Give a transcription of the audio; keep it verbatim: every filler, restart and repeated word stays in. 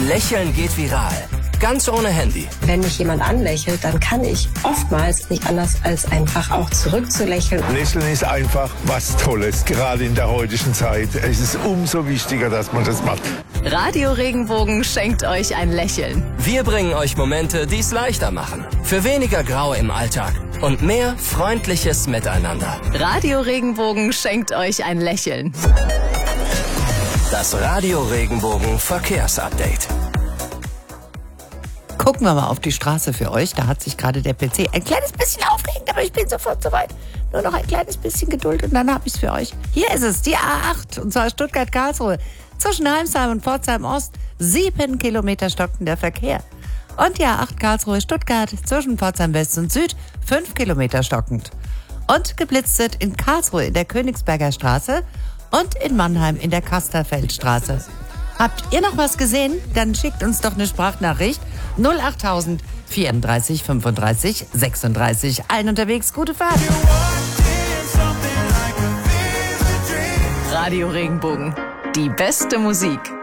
Ein Lächeln geht viral. Ganz ohne Handy. Wenn mich jemand anlächelt, dann kann ich oftmals nicht anders als einfach auch zurückzulächeln. Lächeln ist einfach was Tolles, gerade in der heutigen Zeit. Es ist umso wichtiger, dass man das macht. Radio Regenbogen schenkt euch ein Lächeln. Wir bringen euch Momente, die es leichter machen. Für weniger Grau im Alltag und mehr freundliches Miteinander. Radio Regenbogen schenkt euch ein Lächeln. Das Radio Regenbogen Verkehrsupdate. Gucken wir mal auf die Straße für euch. Da hat sich gerade der P C ein kleines bisschen aufgeregt, aber ich bin sofort soweit. Nur noch ein kleines bisschen Geduld und dann habe ich es für euch. Hier ist es, die A acht, und zwar Stuttgart-Karlsruhe. Zwischen Heimsheim und Pforzheim-Ost, sieben Kilometer stockender Verkehr. Und die A acht Karlsruhe-Stuttgart zwischen Pforzheim-West und Süd, fünf Kilometer stockend. Und geblitzt wird in Karlsruhe in der Königsberger Straße und in Mannheim in der Kasterfeldstraße. Habt ihr noch was gesehen? Dann schickt uns doch eine Sprachnachricht. null achttausend vierunddreißig fünfunddreißig sechsunddreißig. Allen unterwegs, gute Fahrt. Radio Regenbogen. Die beste Musik.